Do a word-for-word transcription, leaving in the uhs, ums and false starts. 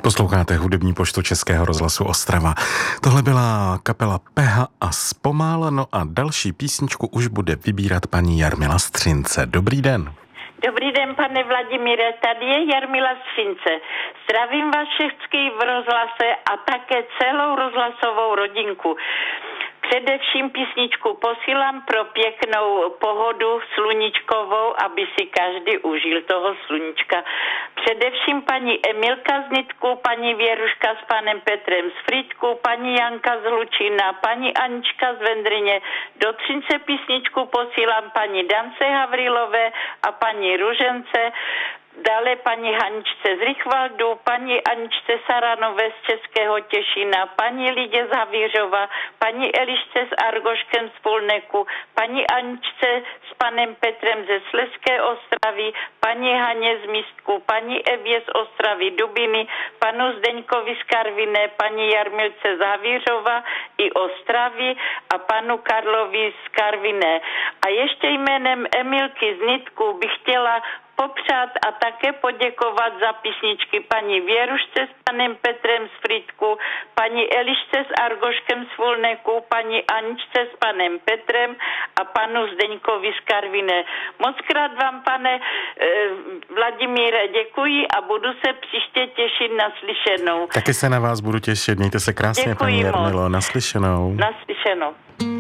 Posloucháte hudební poštu Českého rozhlasu Ostrava. Tohle byla kapela Peha a Zpomal, no a další písničku už bude vybírat paní Jarmila Střince. Dobrý den. Dobrý den, pane Vladimíre, tady je Jarmila Střince. Zdravím vás všechny v rozhlase a také celou rozhlasovou rodinku. Především písničku posílám pro pěknou pohodu sluníčkovou, aby si každý užil toho sluníčka. Především paní Emilka z Nitku, paní Věruška s panem Petrem z Frýdku, paní Janka z Hlučína, paní Anička z Vendryně. Do Třince písničku posílám paní Dance Havrilové a paní Ružence. Dále paní Haničce z Rychvaldu, paní Aničce Saranové z Českého Těšína, paní Lidě z Havířova, paní Elišce s Argoškem z Půlneku, paní Aničce s panem Petrem ze Slezské Ostravy, paní Haně z Místku, paní Evě z Ostravy Dubiny, panu Zdeňkovi z Karviné, paní Jarmilce z Havířova i Ostravy a panu Karlovi z Karviné. A ještě jménem Emilky z Nitku bych chtěla popřát a také poděkovat za písničky paní Věrušce s panem Petrem z Frýdku, paní Elišce s Argoškem z Fulneku, paní Aničce s panem Petrem a panu Zdeňkovi z Karviné. Moc krát vám, pane eh, Vladimíre, děkuji a budu se příště těšit na slyšenou. Taky se na vás budu těšit, mějte se krásně, Děkuji paní Jarmilo, moc. naslyšenou. Naslyšenou.